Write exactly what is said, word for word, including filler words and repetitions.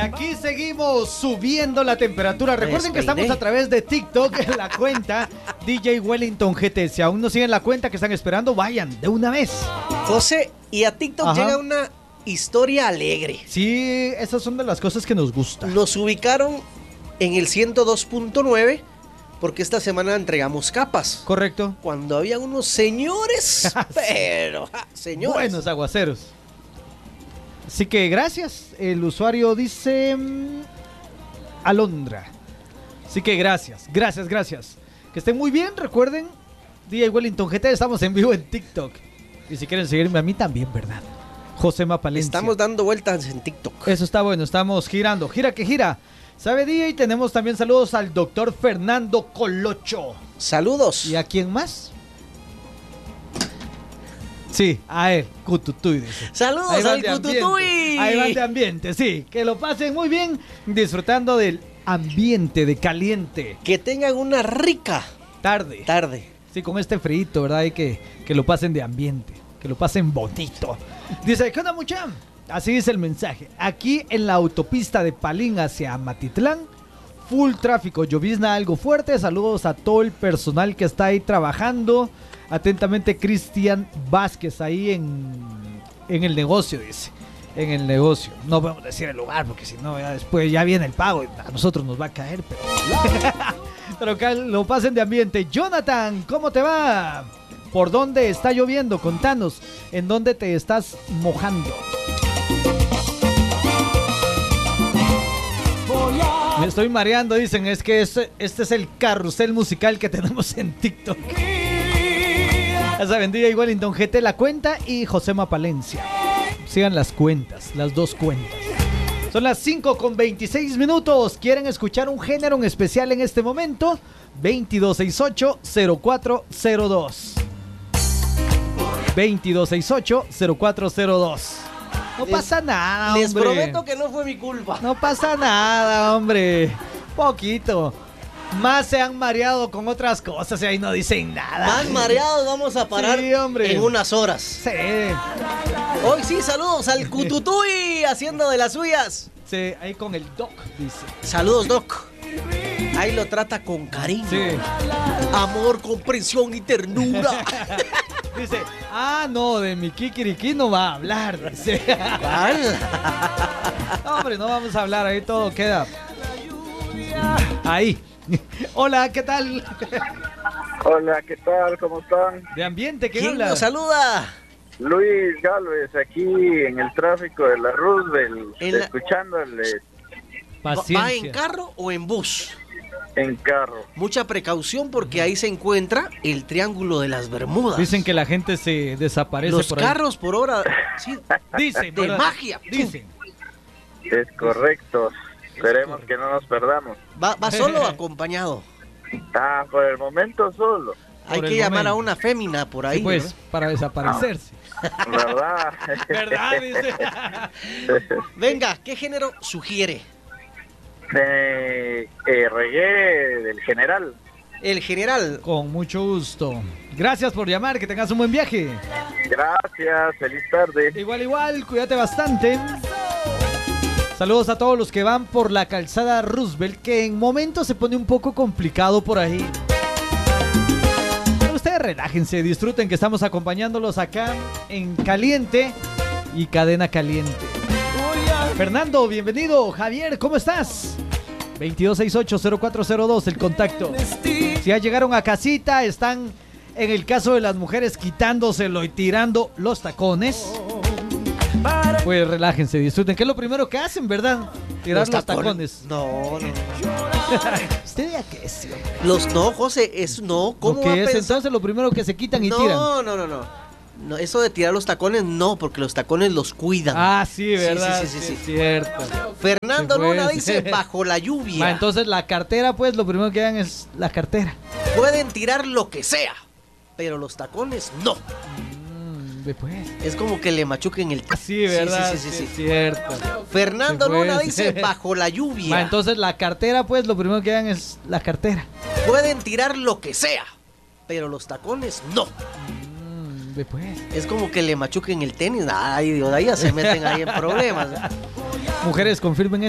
aquí seguimos subiendo la temperatura. Recuerden que estamos a través de TikTok en la cuenta D J Wellington G T. Si aún no siguen la cuenta que están esperando, vayan de una vez. José, y a TikTok Ajá. llega una historia alegre. Sí, esas son de las cosas que nos gustan. Nos ubicaron en el ciento dos punto nueve porque esta semana entregamos capas. Correcto. Cuando había unos señores, pero señores. Buenos aguaceros. Así que gracias. El usuario dice mmm, Alondra. Así que gracias, gracias, gracias. Que estén muy bien. Recuerden, D J Wellington G T, estamos en vivo en TikTok. Y si quieren seguirme a mí también, ¿verdad? Josema Palencia. Estamos dando vueltas en TikTok. Eso está bueno, estamos girando. Gira que gira. ¿Sabe, D J? Tenemos también saludos al doctor Fernando Colocho. Saludos. ¿Y a quién más? Sí, a él, Cututuy, dice. Saludos al Cututuy. Ahí van de ambiente, sí. Que lo pasen muy bien, disfrutando del ambiente de caliente. Que tengan una rica tarde. Tarde. Sí, con este frito, ¿verdad? Y que, que lo pasen de ambiente, que lo pasen bonito. Dice, ¿qué onda, mucha? Así dice el mensaje. Aquí en la autopista de Palín hacia Matitlán, full tráfico, llovizna algo fuerte. Saludos a todo el personal que está ahí trabajando. Atentamente, Cristian Vázquez, ahí en, en el negocio, dice. En el negocio. No podemos decir el lugar, porque si no, ya después ya viene el pago y a nosotros nos va a caer. Pero, pero que lo pasen de ambiente. Jonathan, ¿cómo te va? ¿Por dónde está lloviendo? Contanos, ¿en dónde te estás mojando? Me estoy mareando, dicen. Es que este, este es el carrusel musical que tenemos en TikTok. Ya saben, D J Wellington G T, la cuenta, y Josema Palencia. Sigan las cuentas, las dos cuentas. Son las cinco con veintiséis minutos. ¿Quieren escuchar un género en especial en este momento? veintidós sesenta y ocho, cero cuatro cero dos. veintidós sesenta y ocho, cero cuatro cero dos. No les, pasa nada, hombre. Les prometo que no fue mi culpa. No pasa nada, hombre. Poquito. Más se han mareado con otras cosas y ahí no dicen nada. Más mareados vamos a parar sí, hombre. En unas horas. Sí. Hoy sí, saludos al Cututuy haciendo de las suyas. Sí, ahí con el Doc, dice. Saludos, Doc. Ahí lo trata con cariño. Sí. Amor, comprensión y ternura. Dice, ah, no, de mi kikiriki no va a hablar. Dice. ¿Cuál? No, hombre, no vamos a hablar, ahí todo queda. Ahí. Hola, ¿qué tal? Hola, ¿qué tal? ¿Cómo están? De ambiente, ¿qué ¿Quién habla? nos saluda? Luis Galvez, aquí en el tráfico de la Roosevelt, la... escuchándole. Paciencia. ¿Va en carro o en bus? En carro. Mucha precaución porque ahí se encuentra el Triángulo de las Bermudas. Dicen que la gente se desaparece Los por ahí. carros por hora, sí, dicen, de ¿verdad? magia. Dicen. Es correcto. Esperemos que no nos perdamos. ¿Va, va solo o acompañado? Ah, por el momento solo. Hay que llamar momento. a una fémina por ahí. Sí, pues, ¿no? Para desaparecerse. Ah, ¿verdad? ¿Verdad? Dice. Venga, ¿qué género sugiere? Eh, eh, reggae del general. El general. Con mucho gusto. Gracias por llamar, que tengas un buen viaje. Gracias, feliz tarde. Igual, igual, cuídate bastante. Saludos a todos los que van por la calzada Roosevelt, que en momentos se pone un poco complicado por ahí. Pero ustedes relájense, disfruten que estamos acompañándolos acá en Caliente y Cadena Caliente. Fernando, bienvenido. Javier, ¿cómo estás? veintidós sesenta y ocho, cero cuatro cero dos, el contacto. Si ya llegaron a casita, están en el caso de las mujeres quitándoselo y tirando los tacones. Pues relájense, disfruten, que es lo primero que hacen, ¿verdad? Tirar los, los tacones. No, no. ¿Usted ya qué es? Los no, José, es no. ¿Cómo ¿Qué va a es pensar? Entonces lo primero que se quitan y no, tiran? No, no, no, no. No, eso de tirar los tacones no, porque los tacones los cuidan. Ah, sí, ¿verdad? Sí, sí, sí, sí, sí. Cierto. Fernando Luna dice bajo la lluvia. Va, entonces la cartera, pues lo primero que hagan es la cartera. Pueden tirar lo que sea, pero los tacones no. Mm, después. Es como que le machuquen el t- Sí, ¿verdad? Sí, sí, sí, sí, sí, cierto. Fernando Luna dice bajo la lluvia. Va, entonces la cartera, pues lo primero que hagan es la cartera. Pueden tirar lo que sea, pero los tacones no. Después. Es como que le machuquen el tenis. Ay, Dios, ahí ya se meten ahí en problemas. Mujeres, confirmen